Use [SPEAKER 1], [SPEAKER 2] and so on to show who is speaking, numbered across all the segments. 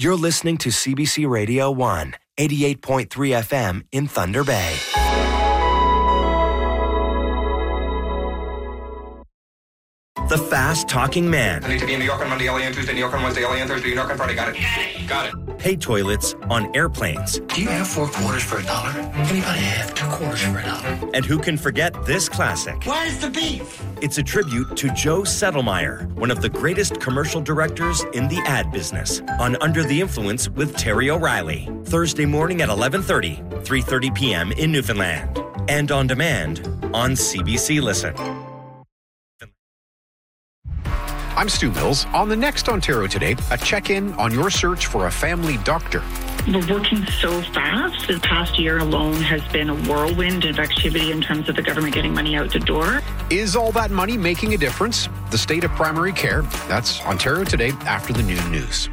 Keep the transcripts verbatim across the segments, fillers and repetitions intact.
[SPEAKER 1] You're listening to C B C Radio one, eighty-eight point three F M in Thunder Bay. The fast-talking man.
[SPEAKER 2] I need to be in New York on Monday, L A on Tuesday, New York on Wednesday, L A on Thursday, New York on Friday. Got it. Got it.
[SPEAKER 1] Pay toilets on airplanes.
[SPEAKER 3] Do you have four quarters for a dollar? Anybody have two quarters for a dollar?
[SPEAKER 1] And who can forget this classic?
[SPEAKER 3] Where's the beef?
[SPEAKER 1] It's a tribute to Joe Settlemeyer, one of the greatest commercial directors in the ad business, on Under the Influence with Terry O'Reilly. Thursday morning at eleven thirty, three thirty p.m. in Newfoundland. And on demand on C B C Listen.
[SPEAKER 4] I'm Stu Mills. On the next Ontario Today, a check-in on your search for a family doctor.
[SPEAKER 5] We're working so fast. The past year alone has been a whirlwind of activity in terms of the government getting money out the door.
[SPEAKER 4] Is all that money making a difference? The state of primary care. That's Ontario Today after the noon news.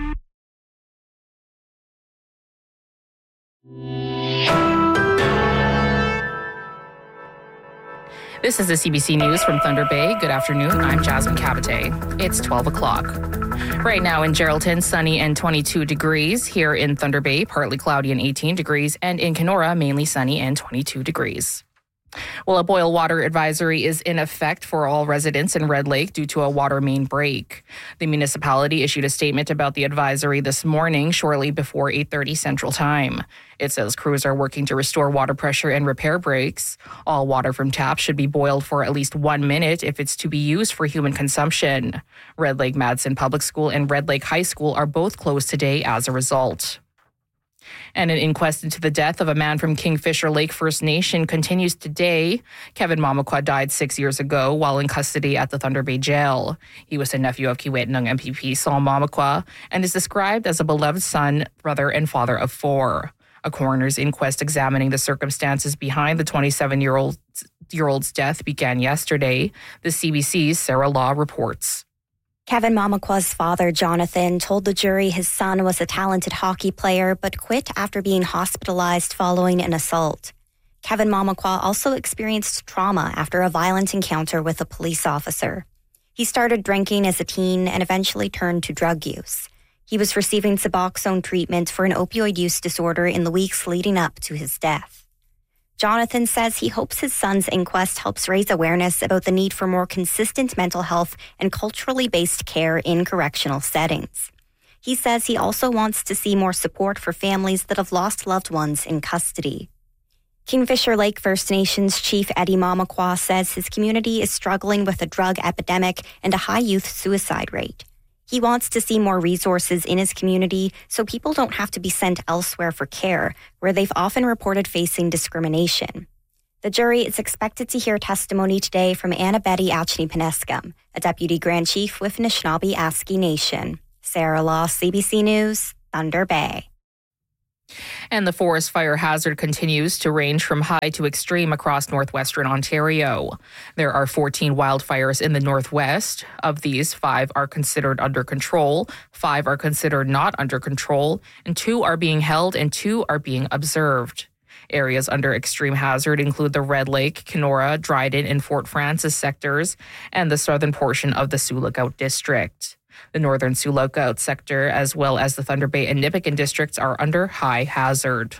[SPEAKER 6] This is the C B C News from Thunder Bay. Good afternoon. I'm Jasmine Cabate. It's twelve o'clock. Right now in Geraldton, sunny and twenty-two degrees. Here in Thunder Bay, partly cloudy and eighteen degrees. And in Kenora, mainly sunny and twenty-two degrees. Well, a boil water advisory is in effect for all residents in Red Lake due to a water main break. The municipality issued a statement about the advisory this morning, shortly before eight thirty Central Time. It says crews are working to restore water pressure and repair breaks. All water from taps should be boiled for at least one minute if it's to be used for human consumption. Red Lake Madsen Public School and Red Lake High School are both closed today as a result. And an inquest into the death of a man from Kingfisher Lake First Nation continues today. Kevin Mamakwa died six years ago while in custody at the Thunder Bay Jail. He was a nephew of Kiiwetinoong M P P Saul Mamakwa and is described as a beloved son, brother, and father of four. A coroner's inquest examining the circumstances behind the twenty-seven-year-old's year old's death began yesterday. The C B C's Sarah Law reports.
[SPEAKER 7] Kevin Mamakwa's father, Jonathan, told the jury his son was a talented hockey player but quit after being hospitalized following an assault. Kevin Mamakwa also experienced trauma after a violent encounter with a police officer. He started drinking as a teen and eventually turned to drug use. He was receiving Suboxone treatment for an opioid use disorder in the weeks leading up to his death. Jonathan says he hopes his son's inquest helps raise awareness about the need for more consistent mental health and culturally based care in correctional settings. He says he also wants to see more support for families that have lost loved ones in custody. Kingfisher Lake First Nations Chief Eddie Mamakwa says his community is struggling with a drug epidemic and a high youth suicide rate. He wants to see more resources in his community so people don't have to be sent elsewhere for care, where they've often reported facing discrimination. The jury is expected to hear testimony today from Anna Betty Achni-Peneskam, a deputy grand chief with Anishinaabe-Aski Nation. Sarah Law, C B C News, Thunder Bay.
[SPEAKER 6] And the forest fire hazard continues to range from high to extreme across northwestern Ontario. There are fourteen wildfires in the northwest. Of these, five are considered under control, five are considered not under control, and two are being held and two are being observed. Areas under extreme hazard include the Red Lake, Kenora, Dryden, and Fort Frances sectors, and the southern portion of the Sioux Lookout district. The northern Sioux Lookout sector, as well as the Thunder Bay and Nipigon districts, are under high hazard.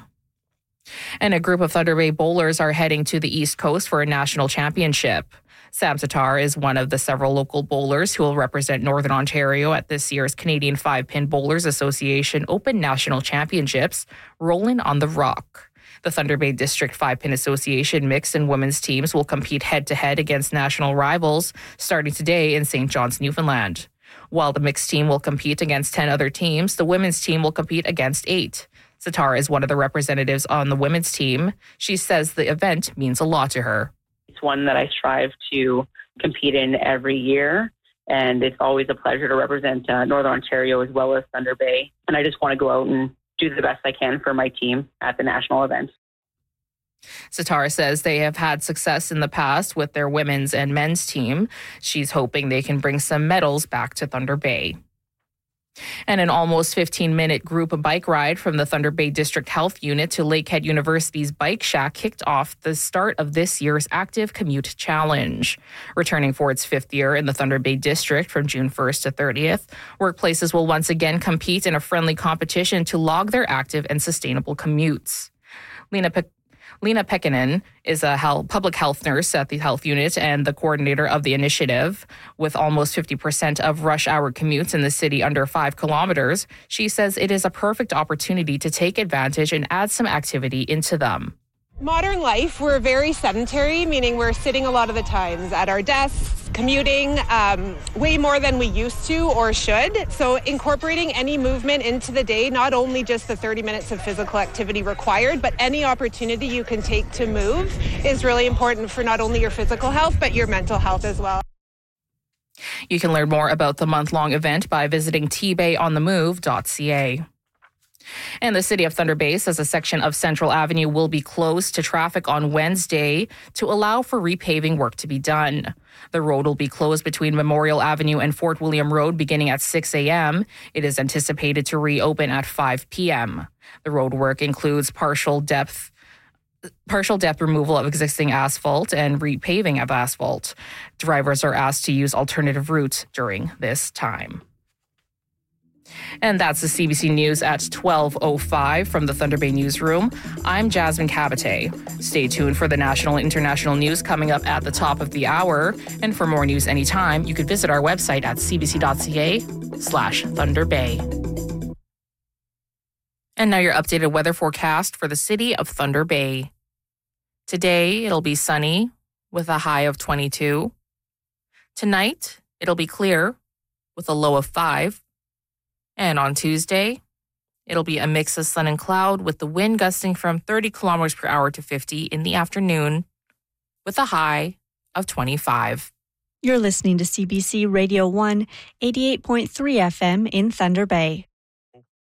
[SPEAKER 6] And a group of Thunder Bay bowlers are heading to the East Coast for a national championship. Sam Tatar is one of the several local bowlers who will represent Northern Ontario at this year's Canadian Five-Pin Bowlers Association Open National Championships, Rollin' on the Rock. The Thunder Bay District Five-Pin Association mixed and women's teams will compete head-to-head against national rivals starting today in Saint John's, Newfoundland. While the mixed team will compete against ten other teams, the women's team will compete against eight. Satar is one of the representatives on the women's team. She says the event means a lot to her.
[SPEAKER 8] It's one that I strive to compete in every year, and it's always a pleasure to represent uh, Northern Ontario as well as Thunder Bay. And I just want to go out and do the best I can for my team at the national event.
[SPEAKER 6] Satar says they have had success in the past with their women's and men's team. She's hoping they can bring some medals back to Thunder Bay. And an almost fifteen-minute group bike ride from the Thunder Bay District Health Unit to Lakehead University's Bike Shack kicked off the start of this year's Active Commute Challenge. Returning for its fifth year in the Thunder Bay District from June first to thirtieth, workplaces will once again compete in a friendly competition to log their active and sustainable commutes. Lena Pe- Lena Pekkanen is a health, public health nurse at the health unit and the coordinator of the initiative. With almost fifty percent of rush hour commutes in the city under five kilometers, she says it is a perfect opportunity to take advantage and add some activity into them.
[SPEAKER 9] Modern life, we're very sedentary, meaning we're sitting a lot of the times at our desks, commuting um, way more than we used to or should. So incorporating any movement into the day, not only just the thirty minutes of physical activity required, but any opportunity you can take to move is really important for not only your physical health, but your mental health as well.
[SPEAKER 6] You can learn more about the month-long event by visiting t bay on the move dot c a. And the city of Thunder Bay says a section of Central Avenue will be closed to traffic on Wednesday to allow for repaving work to be done. The road will be closed between Memorial Avenue and Fort William Road beginning at six a.m. It is anticipated to reopen at five p.m. The road work includes partial depth partial depth removal of existing asphalt and repaving of asphalt. Drivers are asked to use alternative routes during this time. And that's the C B C News at twelve oh five from the Thunder Bay Newsroom. I'm Jasmine Cabate. Stay tuned for the national and international news coming up at the top of the hour. And for more news anytime, you could visit our website at cbc.ca slash Thunder Bay. And now your updated weather forecast for the city of Thunder Bay. Today, it'll be sunny with a high of twenty-two. Tonight, it'll be clear with a low of five. And on Tuesday, it'll be a mix of sun and cloud with the wind gusting from thirty kilometers per hour to fifty in the afternoon with a high of twenty-five.
[SPEAKER 10] You're listening to C B C Radio one, eighty-eight point three F M in Thunder Bay.